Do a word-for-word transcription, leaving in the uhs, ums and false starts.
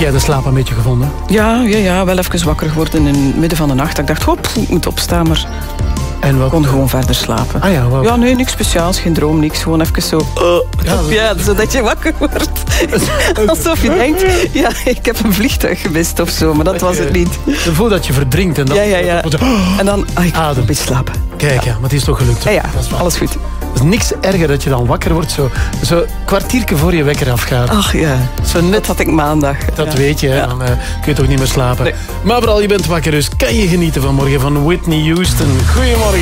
jij de slaap een beetje gevonden? Ja, ja, ja, wel even wakker geworden in het midden van de nacht. Ik dacht, hop, ik moet opstaan, maar en wat? ik kon gewoon verder slapen. Ah ja, wat? Ja, nee, niks speciaals, geen droom, niks. Gewoon even zo... Uh, ja, ja, zodat je wakker wordt. Alsof je denkt, ja, ik heb een vliegtuig gemist of zo, maar dat was het niet. Je voelt dat je verdrinkt en dan... Ja, ja, ja. En dan, ah, ik adem. Een beetje slapen. Kijk, ja, maar het is toch gelukt. Ja, ja, alles goed. Er is niks erger dat je dan wakker wordt, zo, zo een kwartiertje voor je wekker afgaat. Ach ja, zo net, dat had ik maandag. Dat ja. weet je, hè? Ja. Dan uh, kun je toch niet meer slapen. Nee. Maar vooral, je bent wakker, dus kan je genieten van morgen van Whitney Houston. Goedemorgen.